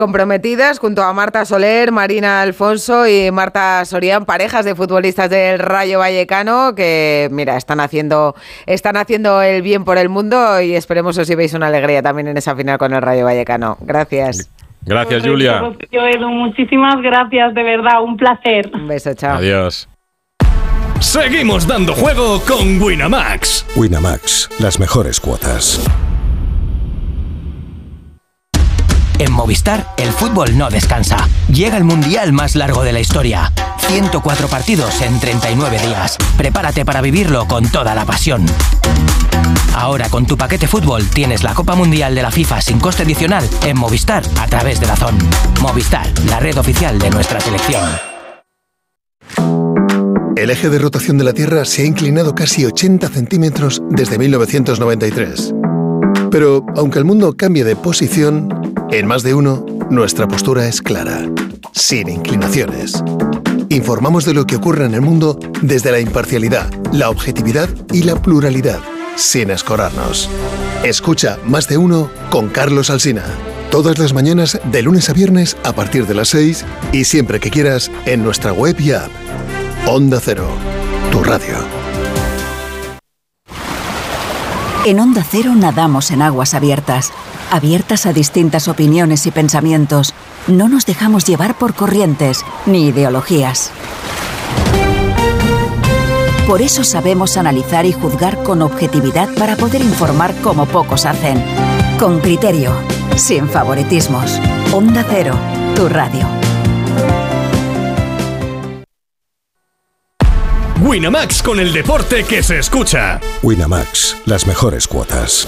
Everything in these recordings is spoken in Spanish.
comprometidas junto a Marta Soler, Marina Alfonso y Marta Sorián, parejas de futbolistas del Rayo Vallecano que, mira, están haciendo el bien por el mundo y esperemos os llevéis una alegría también en esa final con el Rayo Vallecano. Gracias. Gracias, Julia. Edu, muchísimas gracias, de verdad, un placer. Un beso, chao. Adiós. Seguimos dando juego con Winamax. Winamax, las mejores cuotas. En Movistar, el fútbol no descansa. Llega el mundial más largo de la historia. 104 partidos en 39 días. Prepárate para vivirlo con toda la pasión. Ahora con tu paquete fútbol tienes la Copa Mundial de la FIFA sin coste adicional en Movistar a través de DAZN. Movistar, la red oficial de nuestra selección. El eje de rotación de la Tierra se ha inclinado casi 80 centímetros desde 1993. Pero, aunque el mundo cambie de posición, en Más de Uno, nuestra postura es clara, sin inclinaciones. Informamos de lo que ocurre en el mundo desde la imparcialidad, la objetividad y la pluralidad, sin escorarnos. Escucha Más de Uno con Carlos Alsina. Todas las mañanas, de lunes a viernes, a partir de las 6 y siempre que quieras, en nuestra web y app. Onda Cero, tu radio. En Onda Cero nadamos en aguas abiertas, abiertas a distintas opiniones y pensamientos. No nos dejamos llevar por corrientes ni ideologías. Por eso sabemos analizar y juzgar con objetividad para poder informar como pocos hacen. Con criterio, sin favoritismos. Onda Cero, tu radio. Winamax, con el deporte que se escucha. Winamax, las mejores cuotas.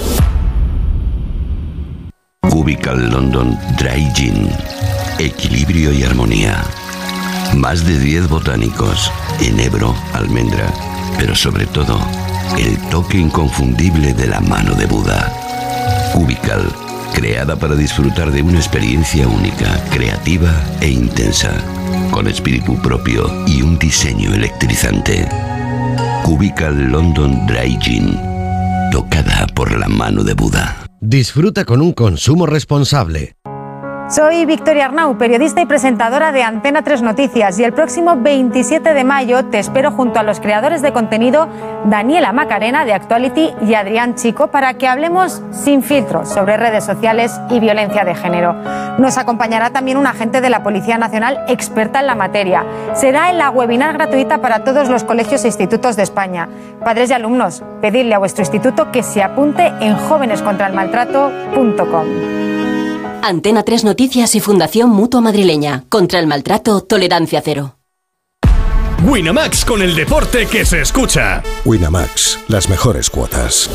Cubical London Dry Gin. Equilibrio y armonía. Más de 10 botánicos. Enebro, almendra. Pero sobre todo, el toque inconfundible de la mano de Buda. Cubical, creada para disfrutar de una experiencia única, creativa e intensa, con espíritu propio y un diseño electrizante. Cubical London Dry Gin, tocada por la mano de Buda. Disfruta con un consumo responsable. Soy Victoria Arnau, periodista y presentadora de Antena 3 Noticias, y el próximo 27 de mayo te espero junto a los creadores de contenido Daniela Macarena de Actuality y Adrián Chico para que hablemos sin filtros sobre redes sociales y violencia de género. Nos acompañará también un agente de la Policía Nacional experta en la materia. Será en la webinar gratuita para todos los colegios e institutos de España. Padres y alumnos, pedidle a vuestro instituto que se apunte en jovenescontraelmaltrato.com. Antena 3 Noticias y Fundación Mutua Madrileña. Contra el maltrato, tolerancia cero. Winamax, con el deporte que se escucha. Winamax, las mejores cuotas.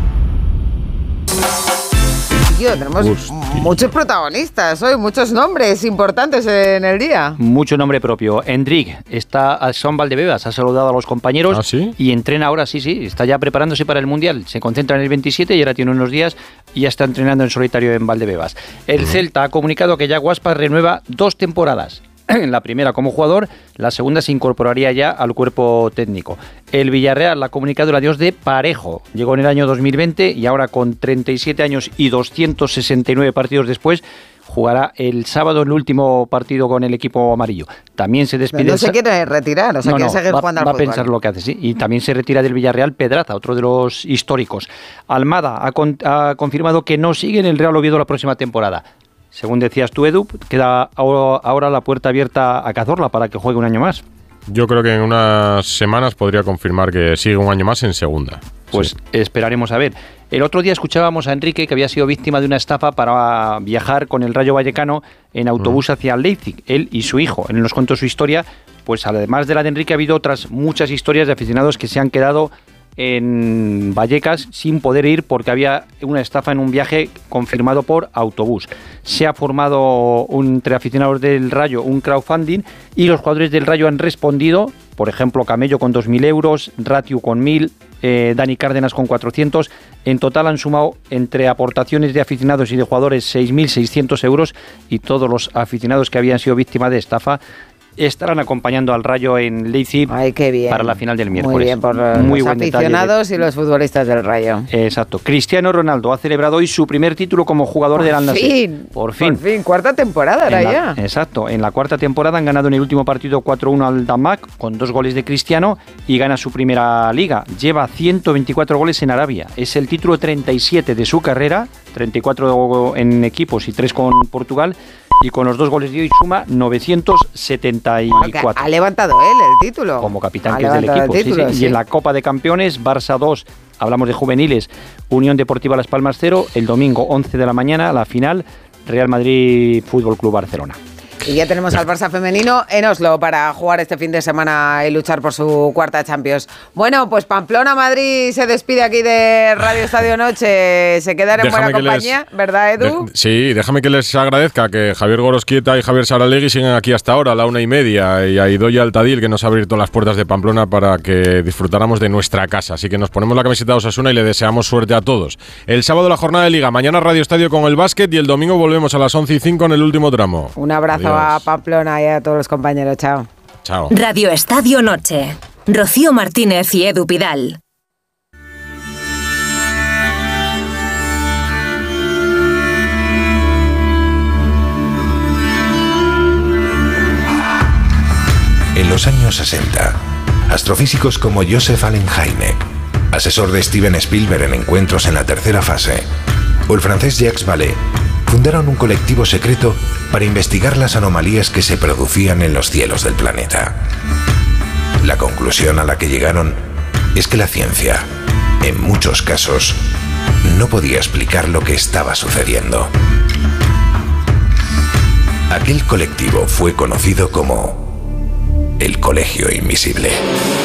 Tenemos muchos protagonistas hoy, muchos nombres importantes en el día. Mucho nombre propio. Endrick está a Son Valdebebas, ha saludado a los compañeros. ¿Ah, sí? Y entrena ahora, sí, está ya preparándose para el Mundial. Se concentra en el 27 y ahora tiene unos días y ya está entrenando en solitario en Valdebebas. El Celta ha comunicado que Yago Aspas renueva 2 temporadas. La primera como jugador, la segunda se incorporaría ya al cuerpo técnico. El Villarreal ha comunicado el adiós de Parejo. Llegó en el año 2020 y ahora con 37 años y 269 partidos después jugará el sábado el último partido con el equipo amarillo. También se despide... No se quiere retirar, o sea, quiere seguir jugando al fútbol. Va a pensar lo que hace, sí. Y también se retira del Villarreal Pedraza, otro de los históricos. Almada ha confirmado que no sigue en el Real Oviedo la próxima temporada. Según decías tú, Edu, queda ahora la puerta abierta a Cazorla para que juegue un año más. Yo creo que en unas semanas podría confirmar que sigue un año más en segunda. Pues sí, esperaremos a ver. El otro día escuchábamos a Enrique, que había sido víctima de una estafa para viajar con el Rayo Vallecano en autobús hacia Leipzig, él y su hijo. Él nos contó su historia, pues además de la de Enrique ha habido otras muchas historias de aficionados que se han quedado en Vallecas sin poder ir porque había una estafa en un viaje confirmado por autobús. Se ha formado entre aficionados del Rayo un crowdfunding y los jugadores del Rayo han respondido, por ejemplo Camello con 2.000 euros, Ratiu con 1.000, Dani Cárdenas con 400. En total han sumado entre aportaciones de aficionados y de jugadores 6.600 euros y todos los aficionados que habían sido víctimas de estafa estarán acompañando al Rayo en Leipzig. Ay, qué bien. Para la final del miércoles. Muy bien por los aficionados y los futbolistas del Rayo. Exacto. Cristiano Ronaldo ha celebrado hoy su primer título como jugador del Al-Nassr. Por fin. Cuarta temporada era ya. Exacto. En la cuarta temporada han ganado en el último partido 4-1 al Damak con 2 goles de Cristiano y gana su primera liga. Lleva 124 goles en Arabia. Es el título 37 de su carrera, 34 en equipos y 3 con Portugal. Y con los 2 goles de hoy suma 974. Ha levantado él el título. Como capitán que es del equipo. Título, sí. Y en la Copa de Campeones, Barça 2, hablamos de juveniles, Unión Deportiva Las Palmas 0, el domingo 11 de la mañana, la final, Real Madrid Fútbol Club Barcelona. Y ya tenemos al Barça femenino en Oslo para jugar este fin de semana y luchar por su cuarta Champions. Bueno, pues Pamplona-Madrid se despide aquí de Radio Estadio Noche. Se quedará en buena compañía, ¿verdad, Edu? Sí, déjame que les agradezca que Javier Gorosquieta y Javier Saralegui siguen aquí hasta ahora, a la 1:30, y a Idoia Altadil, que nos ha abierto las puertas de Pamplona para que disfrutáramos de nuestra casa. Así que nos ponemos la camiseta de Osasuna y le deseamos suerte a todos. El sábado la jornada de Liga, mañana Radio Estadio con el básquet y el domingo volvemos a las 11:05 en el último tramo. Un abrazo. Adiós. A Pamplona y a todos los compañeros. Chao. Chao. Radio Estadio Noche. Rocío Martínez y Edu Pidal. En los años 60, astrofísicos como Joseph Allen Hynek, asesor de Steven Spielberg en Encuentros en la tercera fase, o el francés Jacques Vallée, fundaron un colectivo secreto para investigar las anomalías que se producían en los cielos del planeta. La conclusión a la que llegaron es que la ciencia, en muchos casos, no podía explicar lo que estaba sucediendo. Aquel colectivo fue conocido como el Colegio Invisible.